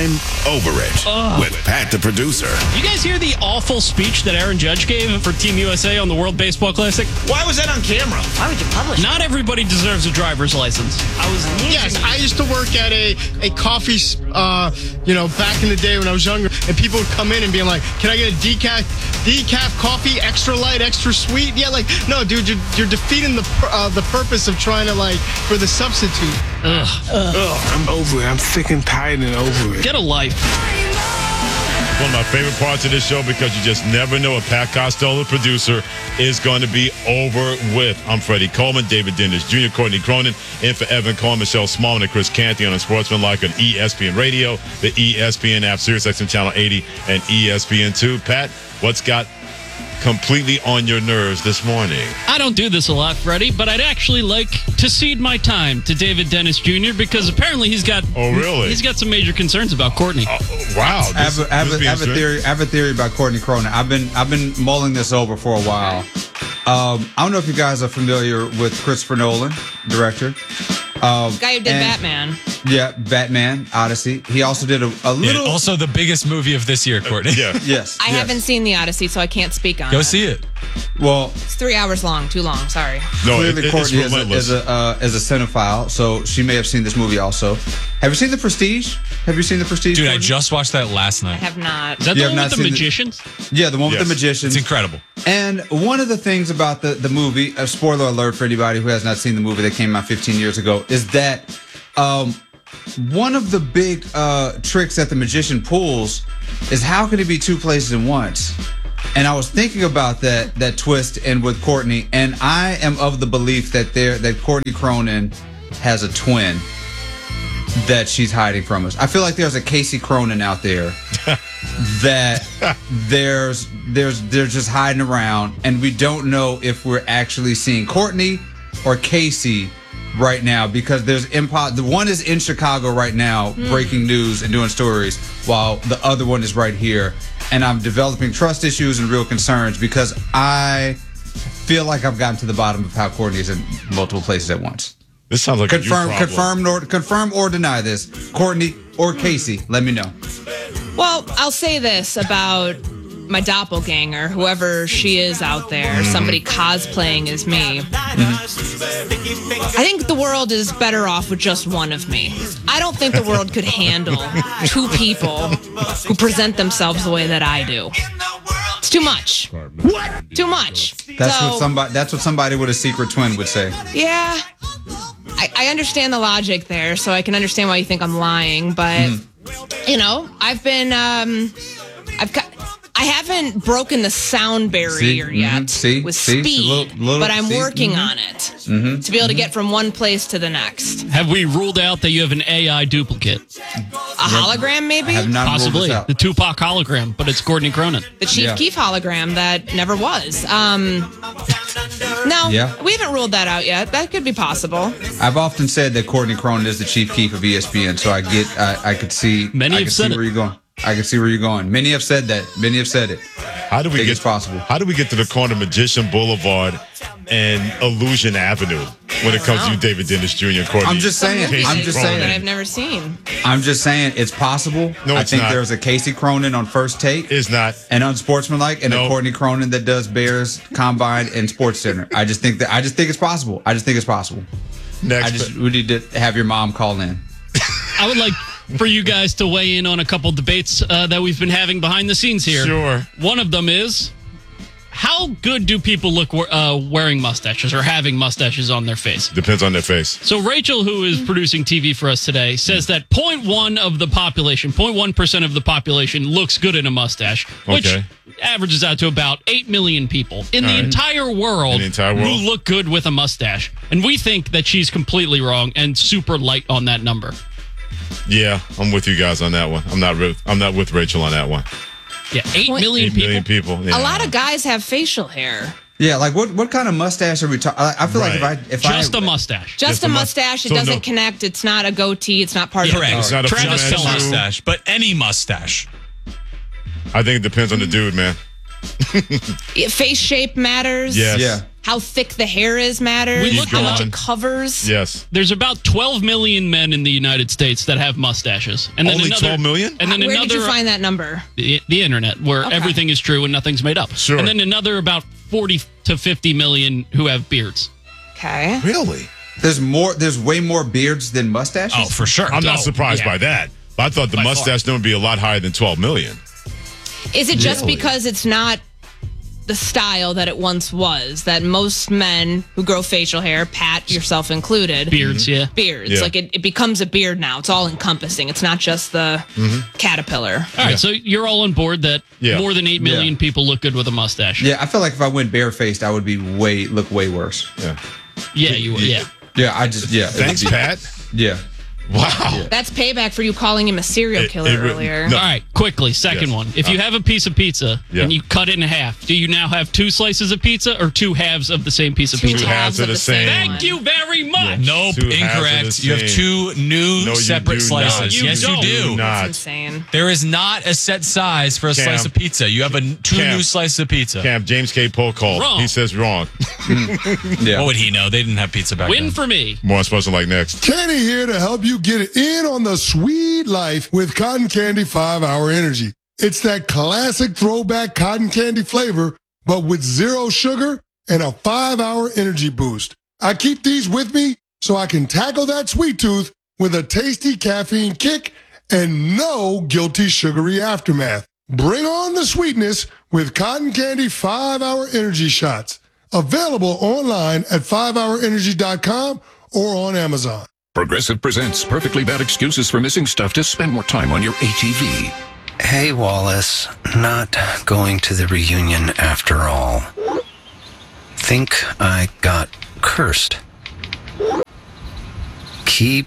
I'm over it with Pat the producer. You guys hear the awful speech that Aaron Judge gave for Team USA on the World Baseball Classic? Why was that on camera? Why would you publish Not everybody deserves a driver's license. Yes, I used to work at a coffee, back in the day when I was younger, and people would come in and be like, "Can I get a decaf coffee, extra light, extra sweet?" Yeah, like, no, dude, you're defeating the purpose of trying to for the substitute. I'm over it. I'm sick and tired and over it. Get a life. One of my favorite parts of this show because you just never know what Pat Costello, the producer, is going to be over with. I'm Freddie Coleman, David Dennis Jr., Courtney Cronin, in for Evan Cohen, Michelle Smallman, and Chris Canty on Sportsmanlike on ESPN Radio, the ESPN app, SiriusXM Channel 80, and ESPN2. Pat, what's got completely on your nerves this morning? I don't do this a lot, Freddie, but I'd actually like to cede my time to David Dennis Jr. because apparently he's got he's got some major concerns about Courtney. Wow. I have a theory about Courtney Cronin. I've been mulling this over for a while. I don't know if you guys are familiar with Christopher Nolan, director. Guy who did Batman. Yeah, Batman, Odyssey. He also did a little... also the biggest movie of this year, Courtney. Yes. I haven't seen the Odyssey, so I can't speak on it. Go see it. Well... It's 3 hours long. Too long. Sorry. No, clearly Courtney is a cinephile, so she may have seen this movie also. Have you seen The Prestige? Dude, Courtney? I just watched that last night. I have not. Is that the one with the magicians? Yeah, the one with the magicians. It's incredible. And one of the things about the movie, a spoiler alert for anybody who has not seen the movie that came out 15 years ago, is that one of the big tricks that the magician pulls is how can it be two places at once? And I was thinking about that twist and with Courtney, and I am of the belief that Courtney Cronin has a twin that she's hiding from us. I feel like there's a Casey Cronin out there that they're just hiding around, and we don't know if we're actually seeing Courtney or Casey right now, because there's the one is in Chicago right now breaking news and doing stories, while the other one is right here, and I'm developing trust issues and real concerns because I feel like I've gotten to the bottom of how Courtney is in multiple places at once. This sounds like confirm or deny this. Courtney or Casey, let me know. Well, I'll say this about my doppelganger, whoever she is out there, somebody cosplaying as me. I think the world is better off with just one of me. I don't think the world could handle two people who present themselves the way that I do. It's too much. What? Too much. That's what somebody with a secret twin would say. Yeah. I understand the logic there, so I can understand why you think I'm lying, but I haven't broken the sound barrier yet with speed, but I'm working on it to be able to get from one place to the next. Have we ruled out that you have an AI duplicate? A hologram, maybe? I have not Possibly. ruled this out. The Tupac hologram, but it's Courtney Cronin. The Chief Keef hologram that never was. No, we haven't ruled that out yet. That could be possible. I've often said that Courtney Cronin is the Chief Keef of ESPN, so I could see where you're going. I can see where you're going. Many have said that. Many have said it. How do we it's possible? How do we get to the corner of Magician Boulevard and Illusion Avenue when it comes to you, David Dennis Jr. and Courtney? I'm just saying. That I've never seen. I'm just saying it's possible. No, I think not. there's a Casey Cronin on First Take. It's not. And Unsportsmanlike, and a Courtney Cronin that does Bears Combine and Sports Center. I just think it's possible. Next. We need to have your mom call in. I would like for you guys to weigh in on a couple debates that we've been having behind the scenes here. Sure. One of them is, how good do people look wearing mustaches or having mustaches on their face? Depends on their face. So Rachel, who is producing TV for us today, says that 0.1% of the population looks good in a mustache, which averages out to about 8 million people in the entire world who look good with a mustache. And we think that she's completely wrong and super light on that number. Yeah, I'm with you guys on that one. I'm not with Rachel on that one. Yeah, 8 million people. Yeah. A lot of guys have facial hair. Yeah, like what kind of mustache are we talking? I feel like if a mustache. Just a mustache. It doesn't connect. It's not a goatee. It's not part of Correct. It's not a Travis Kelce mustache, but any mustache. I think it depends on the dude, man. Face shape matters. Yes. Yeah. how thick the hair is matters. We looked how it much up. it covers. Yes. There's about 12 million men in the United States that have mustaches. And then Only another, 12 million? And then Where another, did you find that number? the internet, where everything is true and nothing's made up. Sure. And then another about 40 to 50 million who have beards. Okay. Really? There's way more beards than mustaches? Oh, for sure. I'm not surprised by that. I thought the mustache number would be a lot higher than 12 million. Is it just because it's not the style that it once was, that most men who grow facial hair, Pat, yourself included, Beards, yeah. beards, Yeah. like it becomes a beard now. It's all encompassing. It's not just the caterpillar. All right, so you're all on board that more than 8 million people look good with a mustache. Yeah, I feel like if I went barefaced, I would be look way worse. Yeah. Yeah, you would. Yeah. Yeah, Thanks, Pat. Yeah. Wow. That's payback for you calling him a serial killer earlier. All right, quickly, second one. If you have a piece of pizza Yeah. and you cut it in half, do you now have 2 slices of pizza or 2 halves of the same piece of Two pizza? halves of the same Thank one. you very much. Nope, 2 halves of incorrect. the You have same. 2 new No, you separate do slices. not. You Yes, don't. you do. Not. That's insane. There is not a set size for a Cam. slice of pizza. You have 2 Cam. new slices of pizza. Camp James K. Poll called. Wrong. He says wrong. Yeah. What would he know? They didn't have pizza back Win then. for me. More I'm supposed to like next. Kenny here to help you get in on the sweet life with Cotton Candy 5-Hour Energy. It's that classic throwback cotton candy flavor, but with 0 sugar and a 5-hour energy boost. I keep these with me so I can tackle that sweet tooth with a tasty caffeine kick and no guilty sugary aftermath. Bring on the sweetness with Cotton Candy 5-Hour Energy Shots. Available online at 5hourenergy.com or on Amazon. Progressive presents perfectly bad excuses for missing stuff to spend more time on your ATV. Hey, Wallace. Not going to the reunion after all. Think I got cursed. Keep,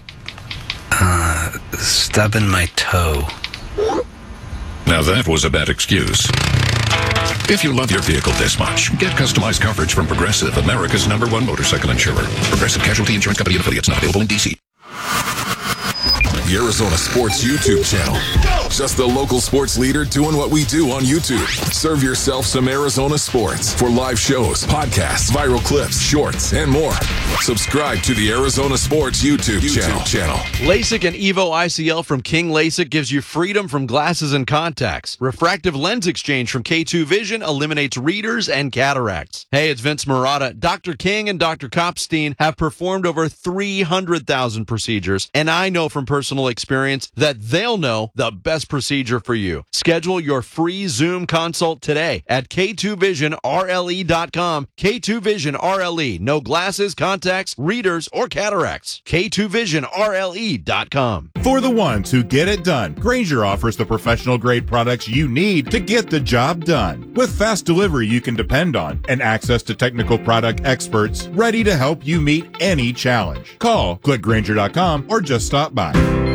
stubbing my toe. Now that was a bad excuse. If you love your vehicle this much, get customized coverage from Progressive, America's #1 motorcycle insurer. Progressive Casualty Insurance Company and affiliates, not available in D.C. The Arizona Sports YouTube channel. Just the local sports leader doing what we do on YouTube. Serve yourself some Arizona sports for live shows, podcasts, viral clips, shorts, and more. Subscribe to the Arizona Sports YouTube channel. LASIK and EVO ICL from King LASIK gives you freedom from glasses and contacts. Refractive lens exchange from K2 Vision eliminates readers and cataracts. Hey, it's Vince Murata. Dr. King and Dr. Kopstein have performed over 300,000 procedures, and I know from personal experience that they'll know the best procedure for you. Schedule your free Zoom consult today at K2VisionRLE.com. K2 Vision RLE. No glasses, contacts, readers, or cataracts. K2VisionRLE.com. For the ones who get it done, Grainger offers the professional-grade products you need to get the job done. With fast delivery you can depend on and access to technical product experts ready to help you meet any challenge. Call, click Grainger.com, or just stop by.